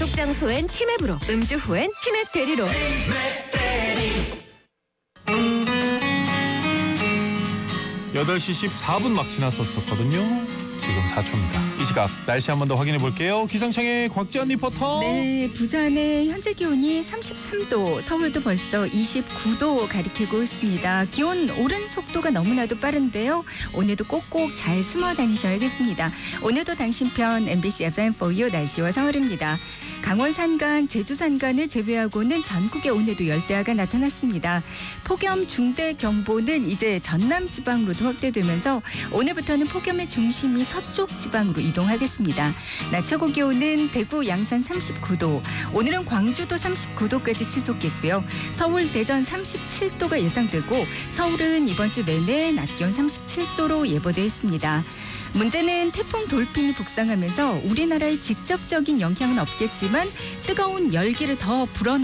약속 장소엔 티맵으로, 음주 후엔 티맵 대리로. 8시 14분 막 지났었거든요. 지금 4초입니다. 이 시각 날씨 한 번 더 확인해 볼게요. 기상청의 곽지연 리포터. 네, 부산의 현재 기온이 33도, 서울도 벌써 29도 가리키고 있습니다. 기온 오른 속도가 너무나도 빠른데요. 오늘도 꼭꼭 잘 숨어 다니셔야겠습니다. 오늘도 당신 편 MBC FM4U 날씨와 서울입니다. 강원 산간, 제주 산간을 제외하고는 전국에 오늘도 열대야가 나타났습니다. 폭염 중대 경보는 이제 전남 지방으로도 확대되면서 오늘부터는 폭염의 중심이 서쪽 지방으로 이동하겠습니다. 낮 최고 기온은 대구, 양산 39도, 오늘은 광주도 39도까지 치솟겠고요. 서울, 대전 37도가 예상되고 서울은 이번 주 내내 낮 기온 37도로 예보되어 있습니다. 문제는 태풍 돌핀이 북상하면서 우리나라에 직접적인 영향은 없겠지만 뜨거운 열기를 더 불어넣